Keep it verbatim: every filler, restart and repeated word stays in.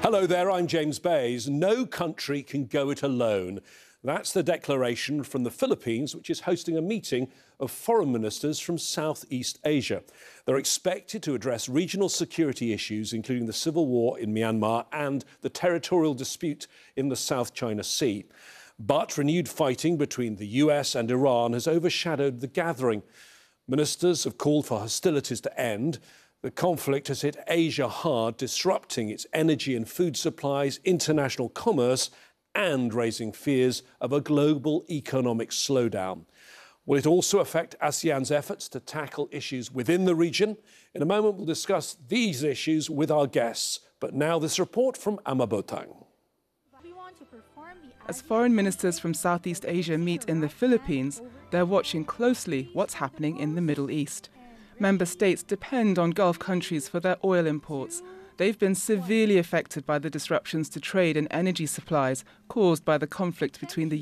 Hello there, I'm James Bays. No country can go it alone. That's the declaration from the Philippines, which is hosting a meeting of foreign ministers from Southeast Asia. They're expected to address regional security issues, including the civil war in Myanmar and the territorial dispute in the South China Sea. But renewed fighting between the U S and Iran has overshadowed the gathering. Ministers have called for hostilities to end. The conflict has hit Asia hard, disrupting its energy and food supplies, international commerce, and raising fears of a global economic slowdown. Will it also affect ASEAN's efforts to tackle issues within the region? In a moment, we'll discuss these issues with our guests. But now this report from Ama Botang. As foreign ministers from Southeast Asia meet in the Philippines, they're watching closely what's happening in the Middle East. Member states depend on Gulf countries for their oil imports. They've been severely affected by the disruptions to trade and energy supplies caused by the conflict between the